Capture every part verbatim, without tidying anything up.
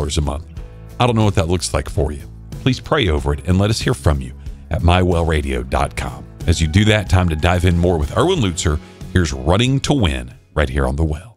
dollars a month. I don't know what that looks like for you. Please pray over it and let us hear from you at my well radio dot com. As you do that, time to dive in more with Erwin Lutzer. Here's Running to Win right here on The Well.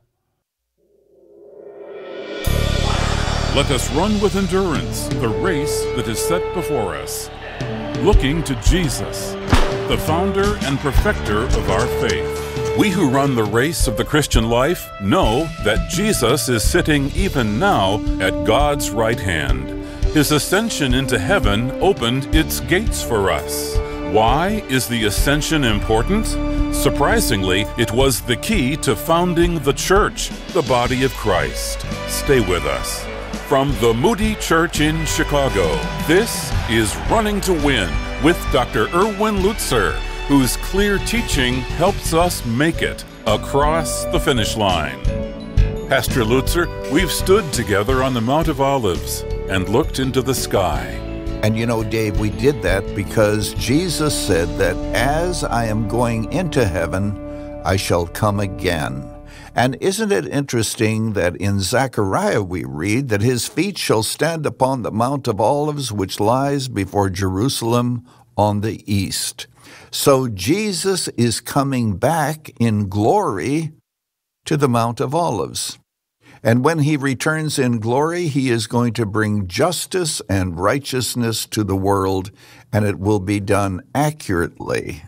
Let us run with endurance the race that is set before us, looking to Jesus, the founder and perfecter of our faith. We who run the race of the Christian life know that Jesus is sitting even now at God's right hand. His ascension into heaven opened its gates for us. Why is the ascension important? Surprisingly, it was the key to founding the church, the body of Christ. Stay with us. From the Moody Church in Chicago, this is Running to Win with Doctor Erwin Lutzer, whose clear teaching helps us make it across the finish line. Pastor Lutzer, we've stood together on the Mount of Olives and looked into the sky. And you know, Dave, we did that because Jesus said that as I am going into heaven, I shall come again. And isn't it interesting that in Zechariah we read that his feet shall stand upon the Mount of Olives, which lies before Jerusalem on the east. So Jesus is coming back in glory to the Mount of Olives. And when he returns in glory, he is going to bring justice and righteousness to the world, and it will be done accurately.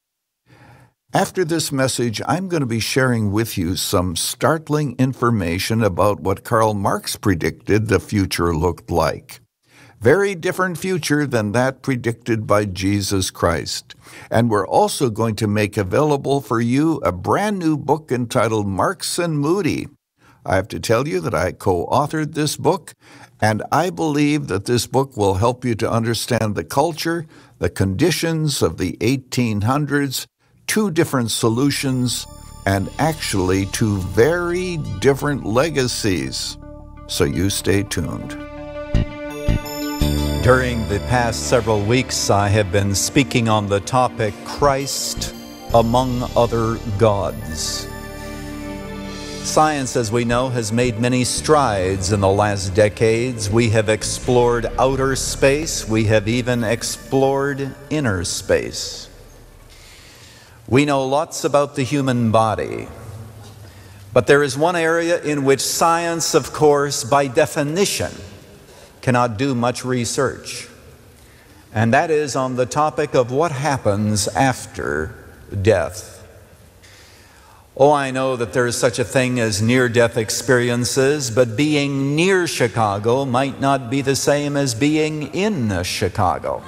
After this message, I'm going to be sharing with you some startling information about what Karl Marx predicted the future looked like. Very different future than that predicted by Jesus Christ. And we're also going to make available for you a brand new book entitled Marx and Moody. I have to tell you that I co-authored this book, and I believe that this book will help you to understand the culture, the conditions of the eighteen hundreds, two different solutions, and actually two very different legacies. So you stay tuned. During the past several weeks, I have been speaking on the topic Christ among other gods. Science, as we know, has made many strides in the last decades. We have explored outer space. We have even explored inner space. We know lots about the human body. But there is one area in which science, of course, by definition, cannot do much research. And that is on the topic of what happens after death. Oh, I know that there is such a thing as near-death experiences, but being near Chicago might not be the same as being in Chicago.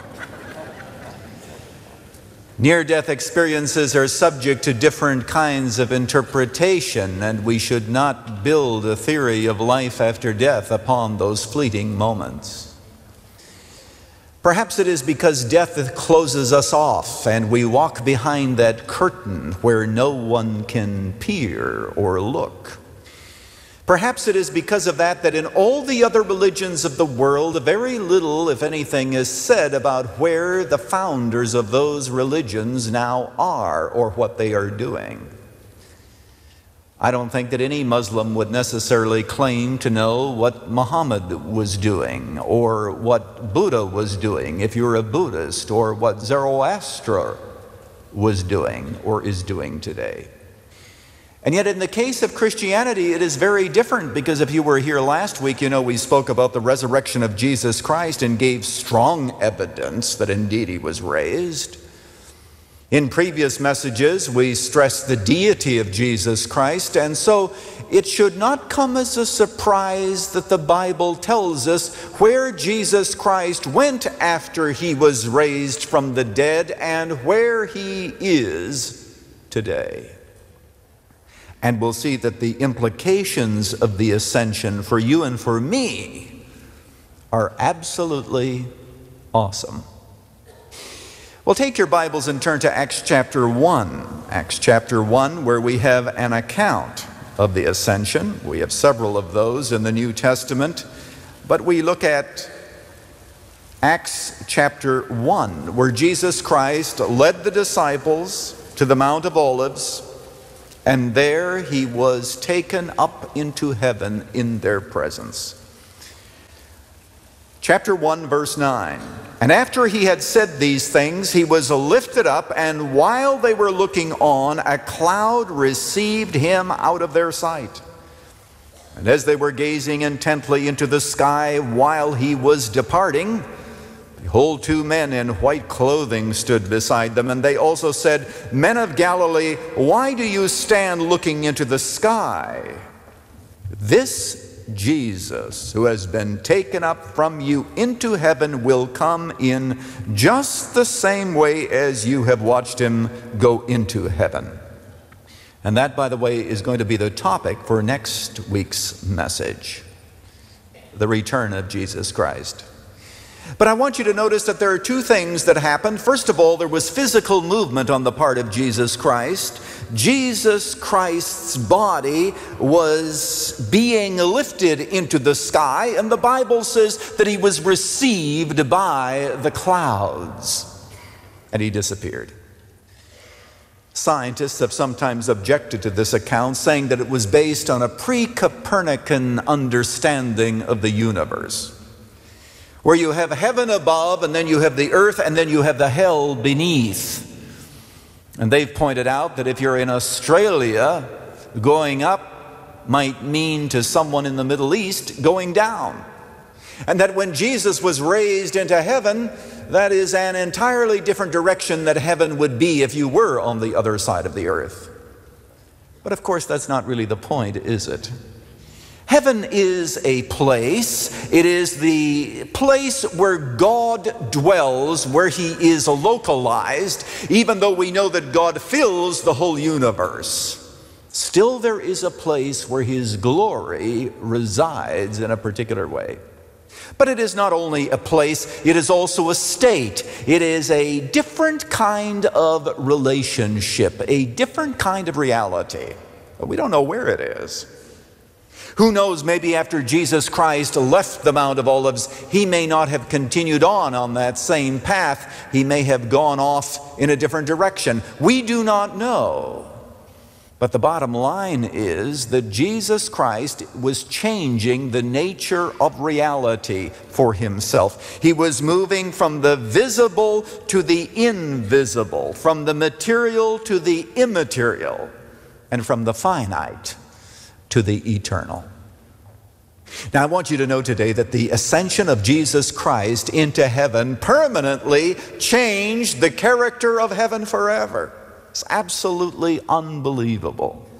Near-death experiences are subject to different kinds of interpretation, and we should not build a theory of life after death upon those fleeting moments. Perhaps it is because death closes us off and we walk behind that curtain where no one can peer or look. Perhaps it is because of that that in all the other religions of the world, very little, if anything, is said about where the founders of those religions now are or what they are doing. I don't think that any Muslim would necessarily claim to know what Muhammad was doing or what Buddha was doing, if you're a Buddhist, or what Zoroaster was doing or is doing today. And yet in the case of Christianity, it is very different, because if you were here last week, you know we spoke about the resurrection of Jesus Christ and gave strong evidence that indeed he was raised. In previous messages, we stressed the deity of Jesus Christ, and so it should not come as a surprise that the Bible tells us where Jesus Christ went after he was raised from the dead and where he is today. And we'll see that the implications of the ascension for you and for me are absolutely awesome. Well, take your Bibles and turn to Acts chapter one. Acts chapter one, where we have an account of the ascension. We have several of those in the New Testament, but we look at Acts chapter one, where Jesus Christ led the disciples to the Mount of Olives, and there he was taken up into heaven in their presence. chapter one, verse nine. And after he had said these things, he was lifted up, and while they were looking on, a cloud received him out of their sight. And as they were gazing intently into the sky while he was departing, behold, two men in white clothing stood beside them, and they also said, Men of Galilee, why do you stand looking into the sky? This Jesus, who has been taken up from you into heaven, will come in just the same way as you have watched him go into heaven. And that, by the way, is going to be the topic for next week's message, the return of Jesus Christ. But I want you to notice that there are two things that happened. First of all, there was physical movement on the part of Jesus Christ. Jesus Christ's body was being lifted into the sky, and the Bible says that he was received by the clouds, and he disappeared. Scientists have sometimes objected to this account, saying that it was based on a pre-Copernican understanding of the universe, where you have heaven above, and then you have the earth, and then you have the hell beneath. And they've pointed out that if you're in Australia, going up might mean to someone in the Middle East going down. And that when Jesus was raised into heaven, that is an entirely different direction that heaven would be if you were on the other side of the earth. But of course, that's not really the point, is it? Heaven is a place. It is the place where God dwells, where he is localized, even though we know that God fills the whole universe. Still, there is a place where his glory resides in a particular way. But it is not only a place, it is also a state. It is a different kind of relationship, a different kind of reality. But we don't know where it is. Who knows, maybe after Jesus Christ left the Mount of Olives, he may not have continued on on that same path. He may have gone off in a different direction. We do not know. But the bottom line is that Jesus Christ was changing the nature of reality for himself. He was moving from the visible to the invisible, from the material to the immaterial, and from the finite to the eternal. Now, I want you to know today that the ascension of Jesus Christ into heaven permanently changed the character of heaven forever. It's absolutely unbelievable.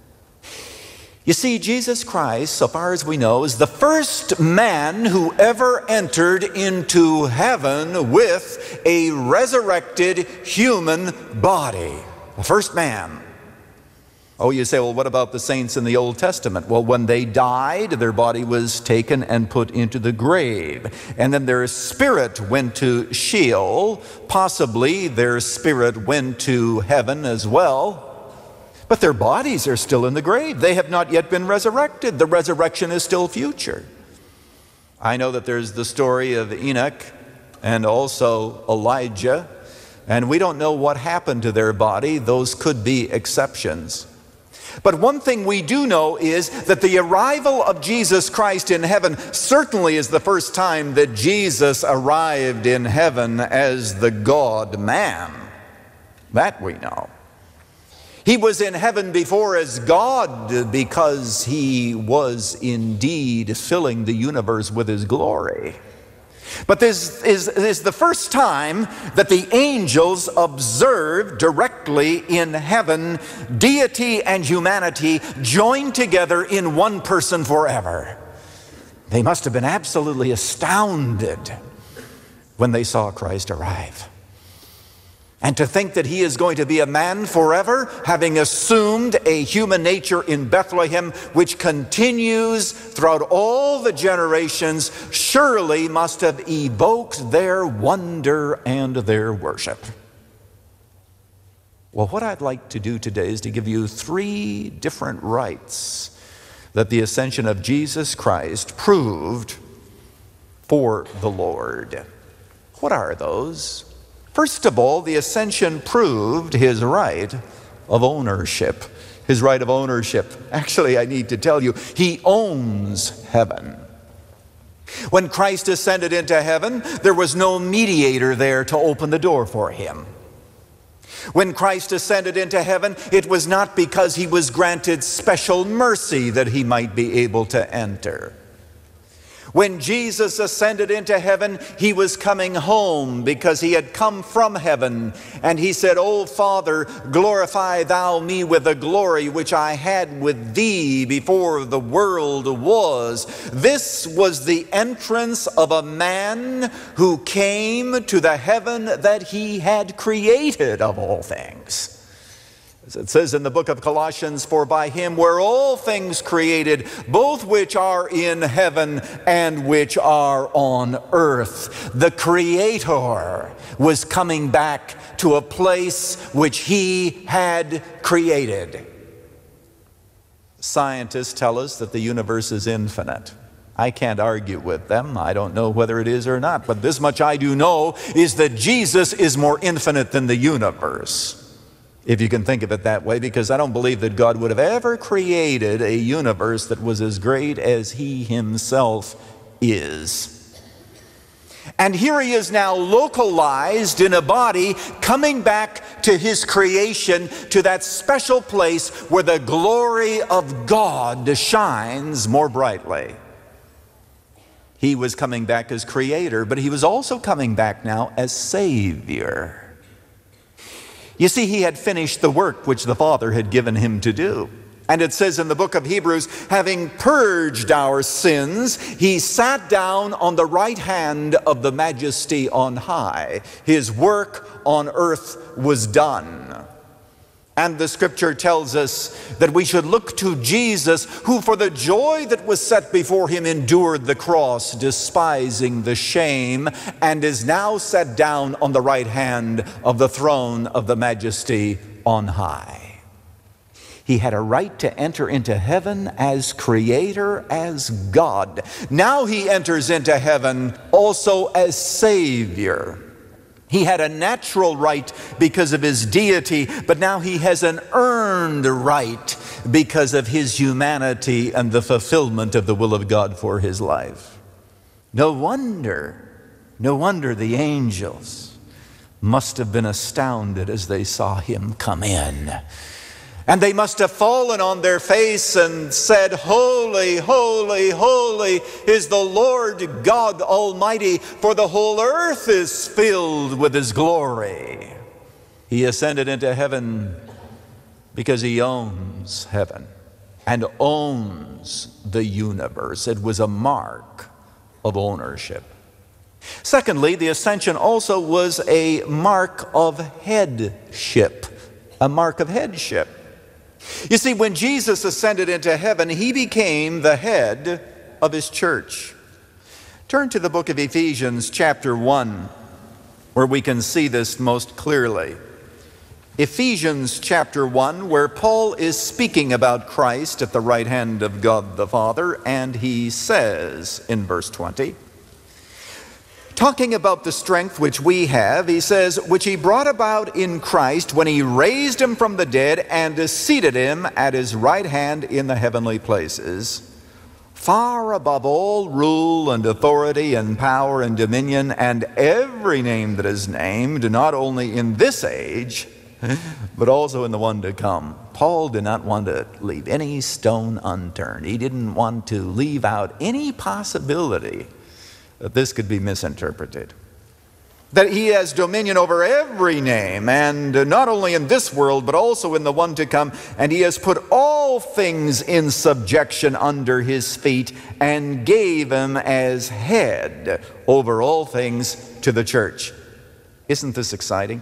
You see, Jesus Christ, so far as we know, is the first man who ever entered into heaven with a resurrected human body. The first man. Oh, you say, well, what about the saints in the Old Testament? Well, when they died, their body was taken and put into the grave. And then their spirit went to Sheol. Possibly their spirit went to heaven as well. But their bodies are still in the grave. They have not yet been resurrected. The resurrection is still future. I know that there's the story of Enoch and also Elijah. And we don't know what happened to their body. Those could be exceptions. But one thing we do know is that the arrival of Jesus Christ in heaven certainly is the first time that Jesus arrived in heaven as the God-man. That we know. He was in heaven before as God because he was indeed filling the universe with his glory. But this is, is the first time that the angels observed directly in heaven deity and humanity joined together in one person forever. They must have been absolutely astounded when they saw Christ arrive. And to think that he is going to be a man forever, having assumed a human nature in Bethlehem, which continues throughout all the generations, surely must have evoked their wonder and their worship. Well, what I'd like to do today is to give you three different rights that the ascension of Jesus Christ proved for the Lord. What are those? First of all, the ascension proved his right of ownership. His right of ownership. Actually, I need to tell you, he owns heaven. When Christ ascended into heaven, there was no mediator there to open the door for him. When Christ ascended into heaven, it was not because he was granted special mercy that he might be able to enter. When Jesus ascended into heaven, he was coming home because he had come from heaven. And he said, "O Father, glorify thou me with the glory which I had with thee before the world was." This was the entrance of a man who came to the heaven that he had created of all things. As it says in the book of Colossians, "For by him were all things created, both which are in heaven and which are on earth." The Creator was coming back to a place which he had created. Scientists tell us that the universe is infinite. I can't argue with them. I don't know whether it is or not, but this much I do know is that Jesus is more infinite than the universe. If you can think of it that way, because I don't believe that God would have ever created a universe that was as great as he himself is. And here he is now localized in a body, coming back to his creation, to that special place where the glory of God shines more brightly. He was coming back as creator, but he was also coming back now as Savior. You see, he had finished the work which the Father had given him to do. And it says in the book of Hebrews, having purged our sins, he sat down on the right hand of the Majesty on high. His work on earth was done. And the scripture tells us that we should look to Jesus, who for the joy that was set before him endured the cross, despising the shame, and is now set down on the right hand of the throne of the Majesty on high. He had a right to enter into heaven as creator, as God. Now he enters into heaven also as Savior. He had a natural right because of his deity, but now he has an earned right because of his humanity and the fulfillment of the will of God for his life. No wonder, no wonder the angels must have been astounded as they saw him come in. And they must have fallen on their face and said, "Holy, holy, holy is the Lord God Almighty, for the whole earth is filled with his glory." He ascended into heaven because he owns heaven and owns the universe. It was a mark of ownership. Secondly, the ascension also was a mark of headship, a mark of headship. You see, when Jesus ascended into heaven, he became the head of his church. Turn to the book of Ephesians chapter one, where we can see this most clearly. Ephesians chapter one, where Paul is speaking about Christ at the right hand of God the Father, and he says in verse twenty, talking about the strength which we have, he says, which he brought about in Christ when he raised him from the dead and seated him at his right hand in the heavenly places, far above all rule and authority and power and dominion and every name that is named, not only in this age, but also in the one to come. Paul did not want to leave any stone unturned. He didn't want to leave out any possibility that this could be misinterpreted. That he has dominion over every name, and not only in this world, but also in the one to come. And he has put all things in subjection under his feet, and gave him as head over all things to the church. Isn't this exciting?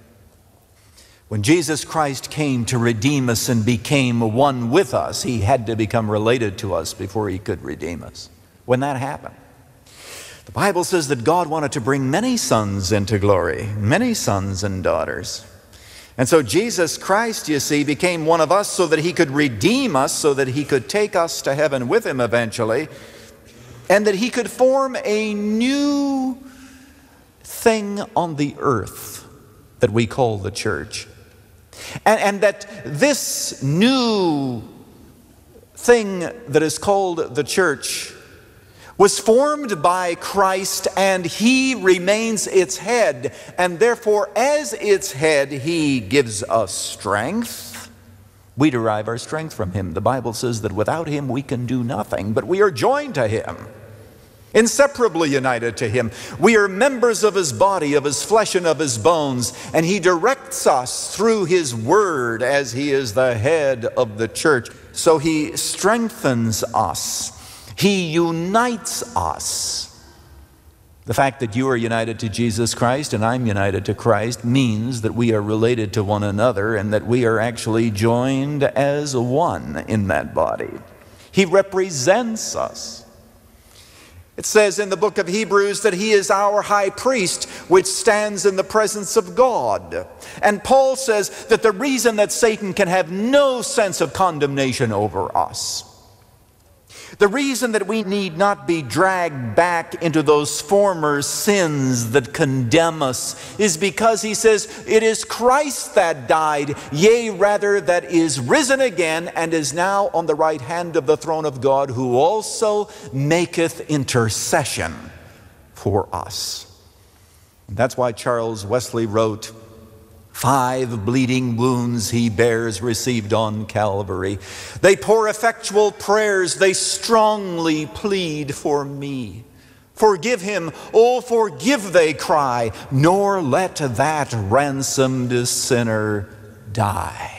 When Jesus Christ came to redeem us and became one with us, he had to become related to us before he could redeem us. When that happened, the Bible says that God wanted to bring many sons into glory, many sons and daughters. And so Jesus Christ, you see, became one of us so that he could redeem us, so that he could take us to heaven with him eventually, and that he could form a new thing on the earth that we call the church. And, and that this new thing that is called the church was formed by Christ, and he remains its head. And therefore, as its head, he gives us strength. We derive our strength from him. The Bible says that without him we can do nothing, but we are joined to him, inseparably united to him. We are members of his body, of his flesh, and of his bones, and he directs us through his word as he is the head of the church. So he strengthens us. He unites us. The fact that you are united to Jesus Christ and I'm united to Christ means that we are related to one another and that we are actually joined as one in that body. He represents us. It says in the book of Hebrews that he is our high priest, which stands in the presence of God. And Paul says that the reason that Satan can have no sense of condemnation over us, the reason that we need not be dragged back into those former sins that condemn us, is because he says it is Christ that died, yea, rather that is risen again and is now on the right hand of the throne of God, who also maketh intercession for us. And that's why Charles Wesley wrote, "Five bleeding wounds he bears, received on Calvary. They pour effectual prayers, they strongly plead for me. Forgive him, oh forgive, they cry, nor let that ransomed sinner die."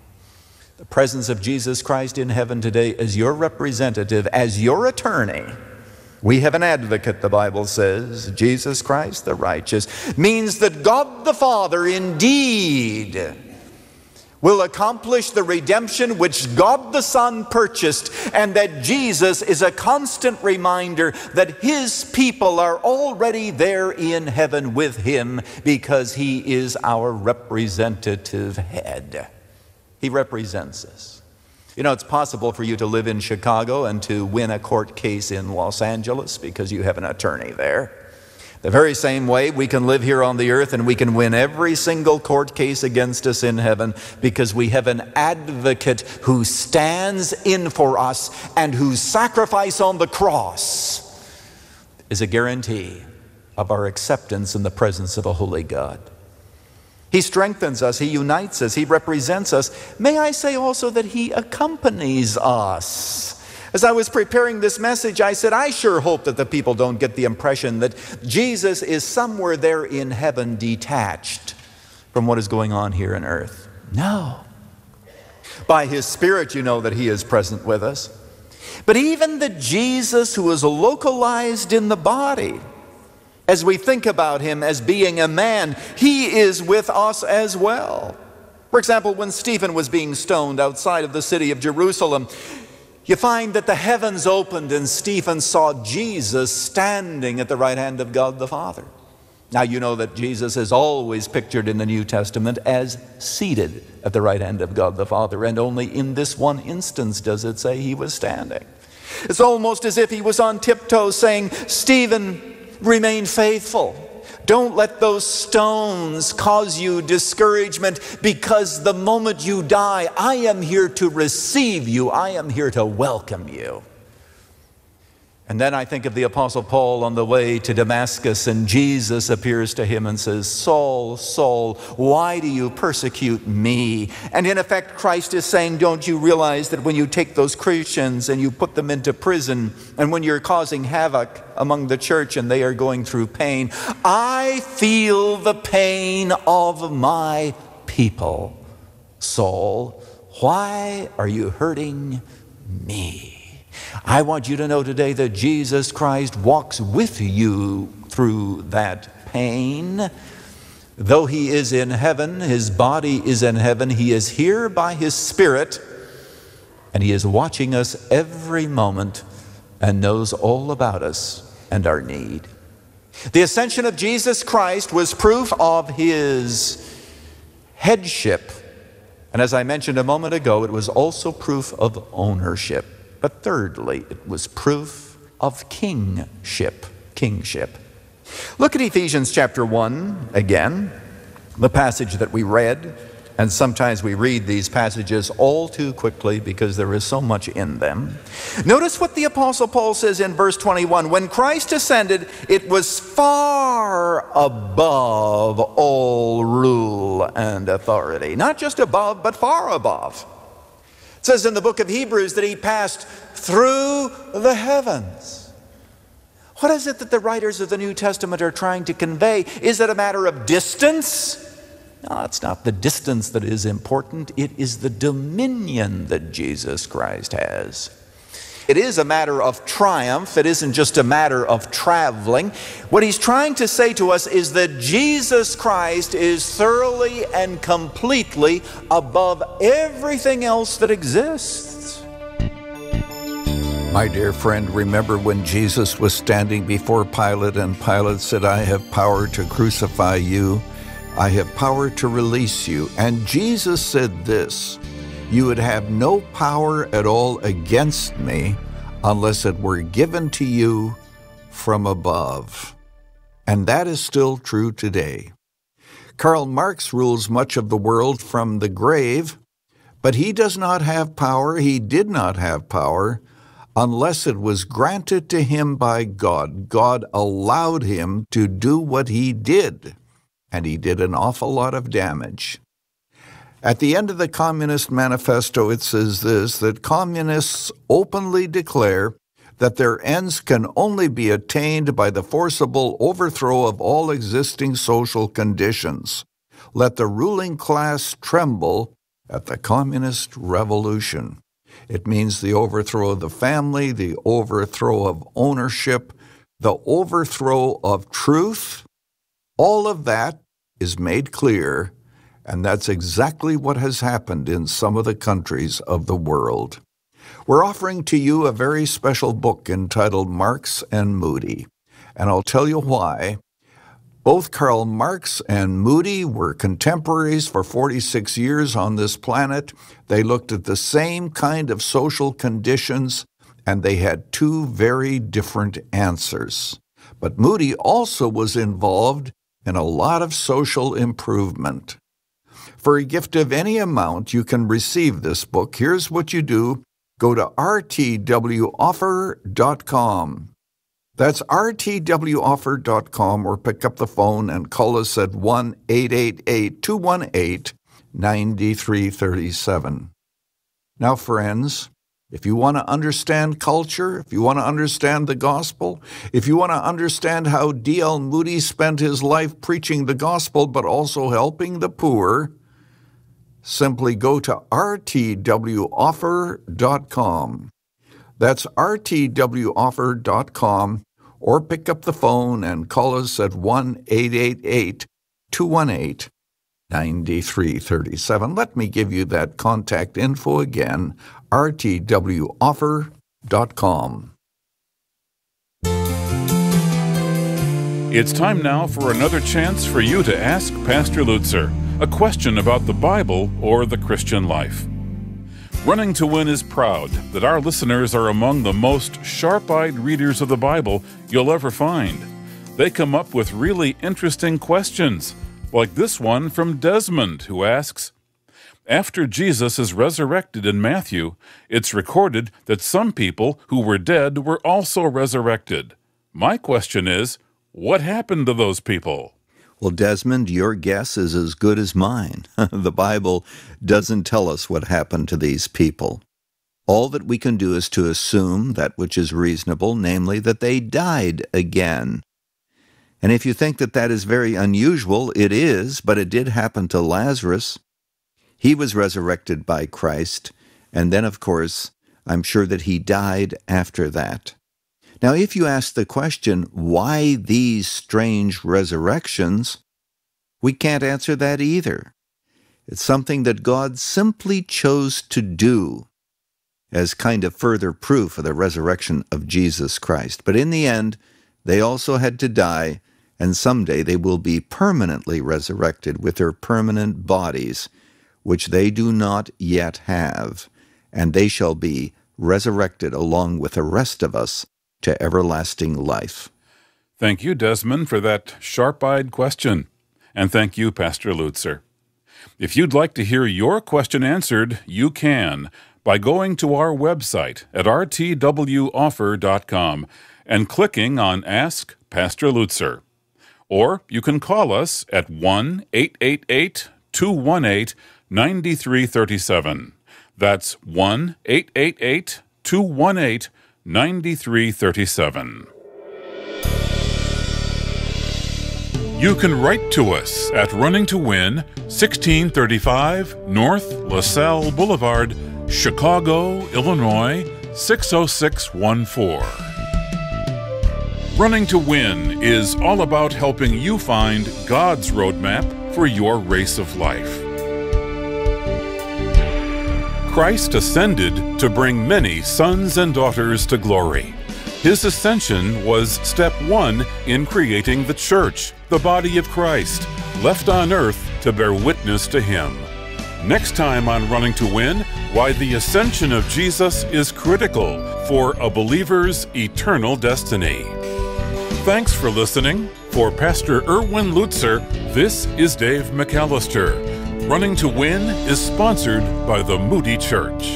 The presence of Jesus Christ in heaven today as your representative, as your attorney. We have an advocate, the Bible says, Jesus Christ the righteous, means that God the Father indeed will accomplish the redemption which God the Son purchased, and that Jesus is a constant reminder that his people are already there in heaven with him because he is our representative head. He represents us. You know, it's possible for you to live in Chicago and to win a court case in Los Angeles because you have an attorney there. The very same way we can live here on the earth and we can win every single court case against us in heaven because we have an advocate who stands in for us and whose sacrifice on the cross is a guarantee of our acceptance in the presence of a holy God. He strengthens us, he unites us, he represents us. May I say also that he accompanies us. As I was preparing this message, I said, I sure hope that the people don't get the impression that Jesus is somewhere there in heaven detached from what is going on here on earth. No. By his Spirit, you know that he is present with us. But even the Jesus who is localized in the body, as we think about him as being a man, he is with us as well. For example, when Stephen was being stoned outside of the city of Jerusalem, you find that the heavens opened and Stephen saw Jesus standing at the right hand of God the Father. Now you know that Jesus is always pictured in the New Testament as seated at the right hand of God the Father, and only in this one instance does it say he was standing. It's almost as if he was on tiptoe saying, Stephen, remain faithful. Don't let those stones cause you discouragement, because the moment you die, I am here to receive you. I am here to welcome you. And then I think of the Apostle Paul on the way to Damascus, and Jesus appears to him and says, Saul, Saul, why do you persecute me? And in effect, Christ is saying, don't you realize that when you take those Christians and you put them into prison, and when you're causing havoc among the church and they are going through pain, I feel the pain of my people. Saul, why are you hurting me? I want you to know today that Jesus Christ walks with you through that pain. Though he is in heaven, his body is in heaven, he is here by his Spirit, and he is watching us every moment and knows all about us and our need. The ascension of Jesus Christ was proof of his headship. And as I mentioned a moment ago, it was also proof of ownership. But thirdly, it was proof of kingship. Kingship. Look at Ephesians chapter one again, the passage that we read. And sometimes we read these passages all too quickly because there is so much in them. Notice what the Apostle Paul says in verse twenty-one. When Christ ascended, it was far above all rule and authority. Not just above, but far above. It says in the book of Hebrews that he passed through the heavens. What is it that the writers of the New Testament are trying to convey? Is it a matter of distance? No, it's not the distance that is important. It is the dominion that Jesus Christ has. It is a matter of triumph. It isn't just a matter of traveling. What he's trying to say to us is that Jesus Christ is thoroughly and completely above everything else that exists. My dear friend, remember when Jesus was standing before Pilate and Pilate said, I have power to crucify you. I have power to release you. And Jesus said this, you would have no power at all against me unless it were given to you from above. And that is still true today. Karl Marx rules much of the world from the grave, but he does not have power, he did not have power, unless it was granted to him by God. God allowed him to do what he did. And he did an awful lot of damage. At the end of the Communist Manifesto, it says this, that communists openly declare that their ends can only be attained by the forcible overthrow of all existing social conditions. Let the ruling class tremble at the communist revolution. It means the overthrow of the family, the overthrow of ownership, the overthrow of truth. All of that is made clear, and that's exactly what has happened in some of the countries of the world. We're offering to you a very special book entitled Marx and Moody, and I'll tell you why. Both Karl Marx and Moody were contemporaries for forty-six years on this planet. They looked at the same kind of social conditions, and they had two very different answers. But Moody also was involved in a lot of social improvement. For a gift of any amount, you can receive this book. Here's what you do. Go to r t w offer dot com. That's r t w offer dot com, or pick up the phone and call us at one eight eight eight, two one eight, nine three three seven. Now, friends, if you want to understand culture, if you want to understand the gospel, if you want to understand how D L Moody spent his life preaching the gospel but also helping the poor, simply go to r t w offer dot com. That's r t w offer dot com, or pick up the phone and call us at one eight eight eight, two one eight, nine three three seven. Let me give you that contact info again, r t w offer dot com. It's time now for another chance for you to ask Pastor Lutzer a question about the Bible or the Christian life. Running to Win is proud that our listeners are among the most sharp-eyed readers of the Bible you'll ever find. They come up with really interesting questions, like this one from Desmond, who asks, after Jesus is resurrected in Matthew, it's recorded that some people who were dead were also resurrected. My question is, what happened to those people? Well, Desmond, your guess is as good as mine. The Bible doesn't tell us what happened to these people. All that we can do is to assume that which is reasonable, namely that they died again. And if you think that that is very unusual, it is, but it did happen to Lazarus. He was resurrected by Christ, and then, of course, I'm sure that he died after that. Now, if you ask the question, why these strange resurrections, we can't answer that either. It's something that God simply chose to do as kind of further proof of the resurrection of Jesus Christ. But in the end, they also had to die, and someday they will be permanently resurrected with their permanent bodies, which they do not yet have, and they shall be resurrected along with the rest of us to everlasting life. Thank you, Desmond, for that sharp-eyed question. And thank you, Pastor Lutzer. If you'd like to hear your question answered, you can by going to our website at r t w offer dot com and clicking on Ask Pastor Lutzer. Or you can call us at one eight eight eight, two one eight, nine three three seven. That's one eight eight eight, two one eight, nine three three seven. You can write to us at Running to Win, sixteen thirty-five North LaSalle Boulevard, Chicago, Illinois, six oh six one four. Running to Win is all about helping you find God's roadmap for your race of life. Christ ascended to bring many sons and daughters to glory. His ascension was step one in creating the church, the body of Christ, left on earth to bear witness to Him. Next time on Running to Win, why the ascension of Jesus is critical for a believer's eternal destiny. Thanks for listening. For Pastor Erwin Lutzer, this is Dave McAllister. Running to Win is sponsored by the Moody Church.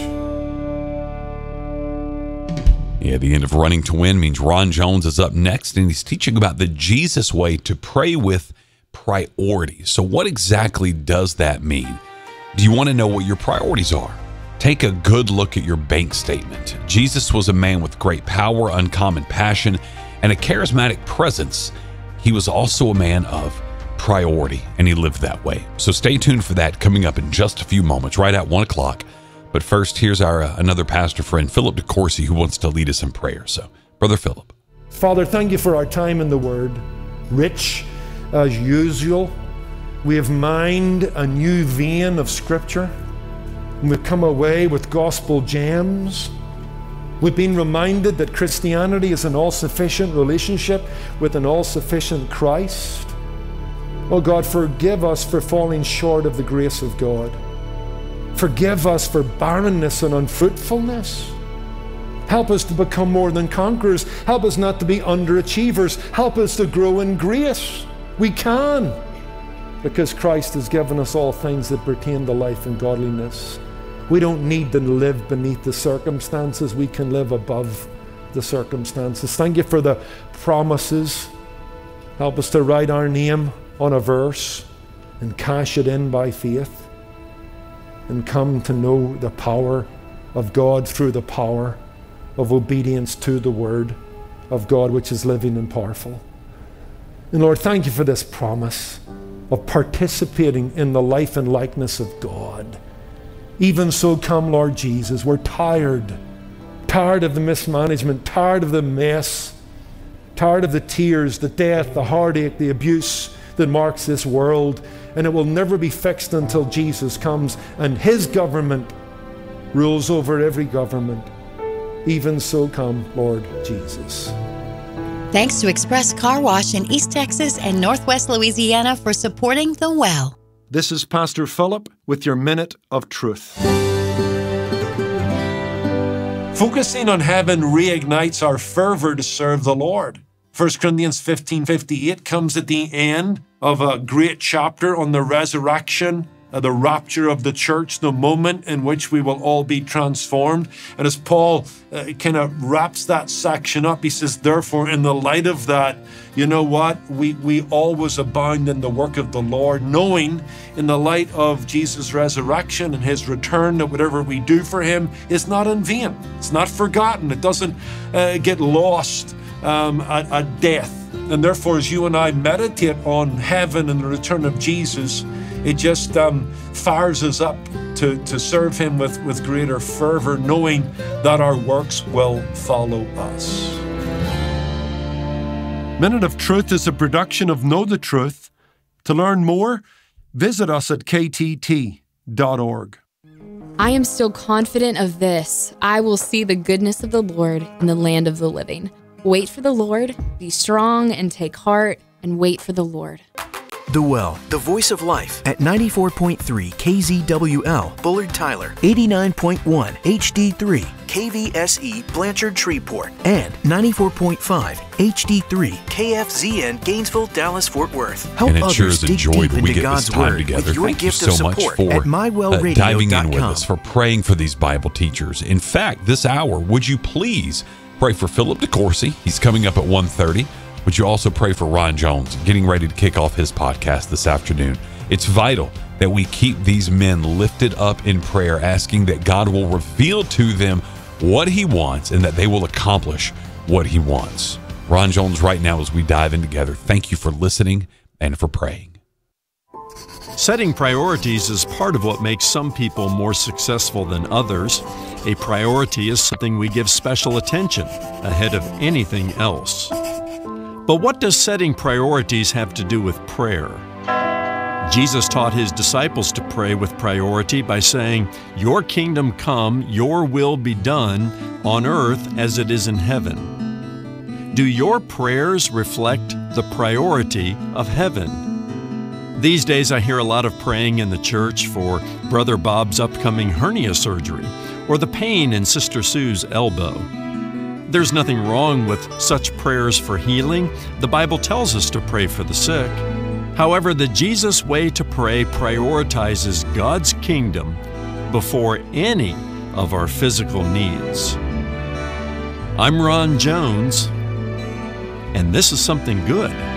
Yeah, the end of Running to Win means Ron Jones is up next, and he's teaching about the Jesus way to pray with priorities. So what exactly does that mean? Do you want to know what your priorities are? Take a good look at your bank statement. Jesus was a man with great power, uncommon passion, and a charismatic presence. He was also a man of priority, and he lived that way. So stay tuned for that coming up in just a few moments, right at one o'clock. But first, here's our uh, another pastor friend, Philip DeCourcy, who wants to lead us in prayer. So, Brother Philip. Father, thank you for our time in the Word. Rich as usual. We have mined a new vein of Scripture. And we've come away with gospel gems. We've been reminded that Christianity is an all-sufficient relationship with an all-sufficient Christ. Oh God, forgive us for falling short of the grace of God. Forgive us for barrenness and unfruitfulness. Help us to become more than conquerors. Help us not to be underachievers. Help us to grow in grace. We can, because Christ has given us all things that pertain to life and godliness. We don't need to live beneath the circumstances. We can live above the circumstances. Thank you for the promises. Help us to write our name on a verse and cash it in by faith, and come to know the power of God through the power of obedience to the Word of God, which is living and powerful. And Lord, thank you for this promise of participating in the life and likeness of God. Even so, come, Lord Jesus. We're tired, tired of the mismanagement, tired of the mess, tired of the tears, the death, the heartache, the abuse that marks this world. And it will never be fixed until Jesus comes and His government rules over every government. Even so, come, Lord Jesus. Thanks to Express Car Wash in East Texas and Northwest Louisiana for supporting The Well. This is Pastor Philip with your Minute of Truth. Focusing on heaven reignites our fervor to serve the Lord. First Corinthians fifteen fifty-eight comes at the end of a great chapter on the resurrection, uh, the rapture of the church, the moment in which we will all be transformed. And as Paul uh, kind of wraps that section up, he says, therefore, in the light of that, you know what? We, we always abound in the work of the Lord, knowing in the light of Jesus' resurrection and His return that whatever we do for Him is not in vain. It's not forgotten. It doesn't uh, get lost um, at, at death. And therefore, as you and I meditate on heaven and the return of Jesus, it just um, fires us up to, to serve Him with, with greater fervor, knowing that our works will follow us. Minute of Truth is a production of Know the Truth. To learn more, visit us at k t t dot org. I am still confident of this. I will see the goodness of the Lord in the land of the living. Wait for the Lord, be strong and take heart, and wait for the Lord. The Well, the voice of life at ninety-four point three K Z W L, Bullard Tyler, eighty-nine point one H D three, K V S E, Blanchard Shreveport, and ninety-four point five H D three, K F Z N, Gainesville, Dallas, Fort Worth. Help and it sure others is a dig joy deep when we into get God's this time Word together. with your Thank you gift so of much support for at my well radio dot com. uh, diving in with us, for praying for these Bible teachers. In fact, this hour, would you please pray for Philip DeCourcy? He's coming up at one thirty. Would you also pray for Ron Jones, getting ready to kick off his podcast this afternoon? It's vital that we keep these men lifted up in prayer, asking that God will reveal to them what he wants and that they will accomplish what he wants. Ron Jones right now as we dive in together. Thank you for listening and for praying. Setting priorities is part of what makes some people more successful than others. A priority is something we give special attention ahead of anything else. But what does setting priorities have to do with prayer? Jesus taught his disciples to pray with priority by saying, "Your kingdom come, your will be done on earth as it is in heaven." Do your prayers reflect the priority of heaven? These days I hear a lot of praying in the church for Brother Bob's upcoming hernia surgery or the pain in Sister Sue's elbow. There's nothing wrong with such prayers for healing. The Bible tells us to pray for the sick. However, the Jesus way to pray prioritizes God's kingdom before any of our physical needs. I'm Ron Jones, and this is something good.